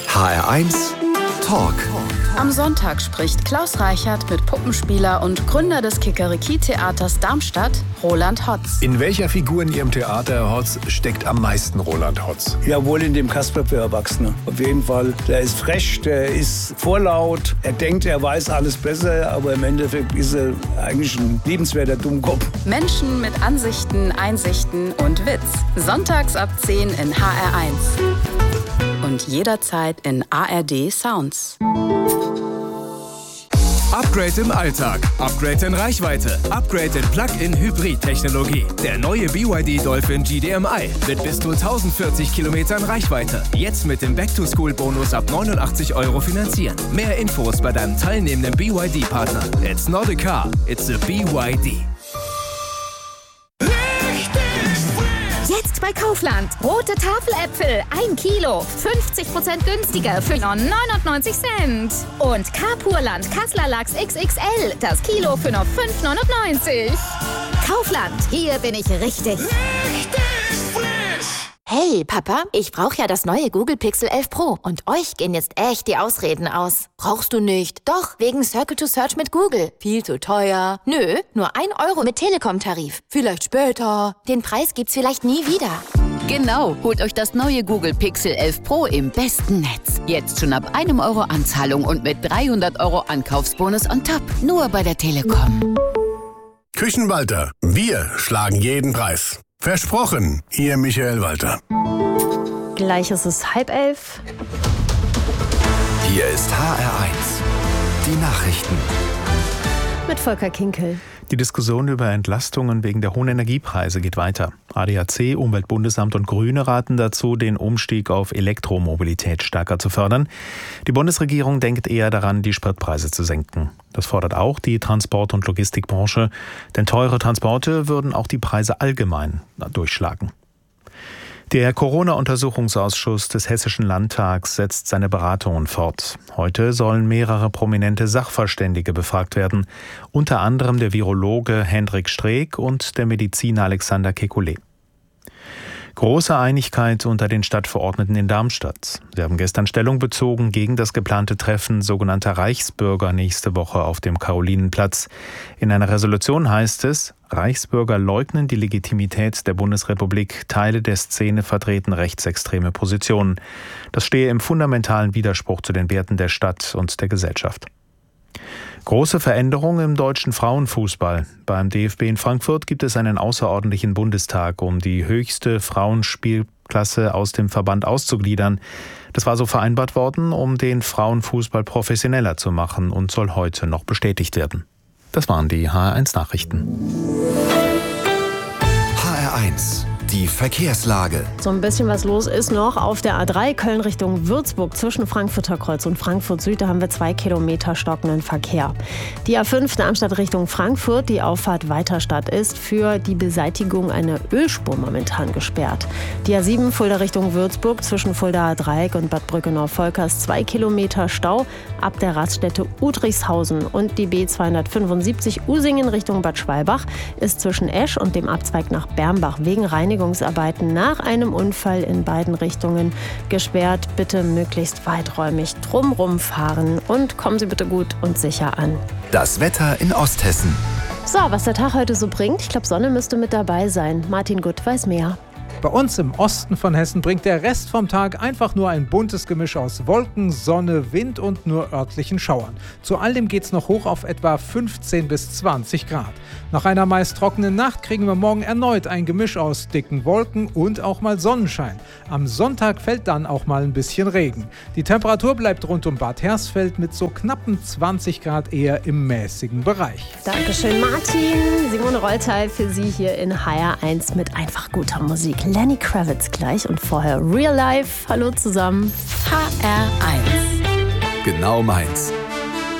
HR1 Talk. Am Sonntag spricht Klaus Reichert mit Puppenspieler und Gründer des Kikeriki-Theaters Darmstadt, Roland Hotz. In welcher Figur in Ihrem Theater, Herr Hotz, steckt am meisten Roland Hotz? Ja, wohl in dem Kasper für Erwachsene. Auf jeden Fall. Der ist frech, der ist vorlaut. Er denkt, er weiß alles besser, aber im Endeffekt ist er eigentlich ein liebenswerter Dummkopf. Menschen mit Ansichten, Einsichten und Witz. Sonntags ab 10 in HR1. Und jederzeit in ARD Sounds. Upgrade im Alltag, Upgrade in Reichweite, Upgrade in Plug-in-Hybrid-Technologie. Der neue BYD Dolphin GDMI mit bis zu 1040 Kilometern Reichweite. Jetzt mit dem Back-to-School-Bonus ab 89 € finanzieren. Mehr Infos bei deinem teilnehmenden BYD-Partner. It's not a car, it's a BYD. Jetzt bei Kaufland. Rote Tafeläpfel, 1 Kilo, 50% günstiger für nur 99 Cent. Und Carpurland Kassler Lachs XXL, das Kilo für nur 5,99. Kaufland, hier bin ich richtig. Hey, Papa, ich brauche ja das neue Google Pixel 11 Pro und euch gehen jetzt echt die Ausreden aus. Brauchst du nicht? Doch, wegen Circle to Search mit Google. Viel zu teuer. Nö, nur 1 € mit Telekom-Tarif. Vielleicht später. Den Preis gibt's vielleicht nie wieder. Genau, holt euch das neue Google Pixel 11 Pro im besten Netz. Jetzt schon ab 1 € Anzahlung und mit 300 € Ankaufsbonus on top. Nur bei der Telekom. Küchenwalter, wir schlagen jeden Preis. Versprochen, Ihr Michael Walter. Gleich ist es 10:30. Hier ist HR1. Die Nachrichten. Mit Volker Kinkel. Die Diskussion über Entlastungen wegen der hohen Energiepreise geht weiter. ADAC, Umweltbundesamt und Grüne raten dazu, den Umstieg auf Elektromobilität stärker zu fördern. Die Bundesregierung denkt eher daran, die Spritpreise zu senken. Das fordert auch die Transport- und Logistikbranche, denn teure Transporte würden auch die Preise allgemein durchschlagen. Der Corona-Untersuchungsausschuss des Hessischen Landtags setzt seine Beratungen fort. Heute sollen mehrere prominente Sachverständige befragt werden, unter anderem der Virologe Hendrik Streeck und der Mediziner Alexander Kekulé. Große Einigkeit unter den Stadtverordneten in Darmstadt. Sie haben gestern Stellung bezogen gegen das geplante Treffen sogenannter Reichsbürger nächste Woche auf dem Karolinenplatz. In einer Resolution heißt es, Reichsbürger leugnen die Legitimität der Bundesrepublik, Teile der Szene vertreten rechtsextreme Positionen. Das stehe im fundamentalen Widerspruch zu den Werten der Stadt und der Gesellschaft. Große Veränderung im deutschen Frauenfußball. Beim DFB in Frankfurt gibt es einen außerordentlichen Bundestag, um die höchste Frauenspielklasse aus dem Verband auszugliedern. Das war so vereinbart worden, um den Frauenfußball professioneller zu machen und soll heute noch bestätigt werden. Das waren die HR1 Nachrichten. HR1. Die Verkehrslage. So ein bisschen was los ist noch auf der A3 Köln Richtung Würzburg zwischen Frankfurter Kreuz und Frankfurt Süd. Da haben wir 2 Kilometer stockenden Verkehr. Die A5 Darmstadt Richtung Frankfurt, die Auffahrt Weiterstadt ist für die Beseitigung einer Ölspur momentan gesperrt. Die A7 Fulda Richtung Würzburg zwischen Fuldaer Dreieck und Bad Brückenau-Volkers 2 Kilometer Stau ab der Raststätte Udrichshausen. Und die B275 Usingen Richtung Bad Schwalbach ist zwischen Esch und dem Abzweig nach Bermbach wegen Reinigungsarbeiten nach einem Unfall in beiden Richtungen gesperrt. Bitte möglichst weiträumig drumrum fahren und kommen Sie bitte gut und sicher an. Das Wetter in Osthessen. So, was der Tag heute so bringt, ich glaube, Sonne müsste mit dabei sein. Martin Gutt weiß mehr. Bei uns im Osten von Hessen bringt der Rest vom Tag einfach nur ein buntes Gemisch aus Wolken, Sonne, Wind und nur örtlichen Schauern. Zu all dem geht's noch hoch auf etwa 15 bis 20 Grad. Nach einer meist trockenen Nacht kriegen wir morgen erneut ein Gemisch aus dicken Wolken und auch mal Sonnenschein. Am Sonntag fällt dann auch mal ein bisschen Regen. Die Temperatur bleibt rund um Bad Hersfeld mit so knappen 20 Grad eher im mäßigen Bereich. Dankeschön, Martin. Simone Rollteil für Sie hier in HR1 mit einfach guter Musik. Lenny Kravitz gleich und vorher Real Life. Hallo zusammen. HR1. Genau meins.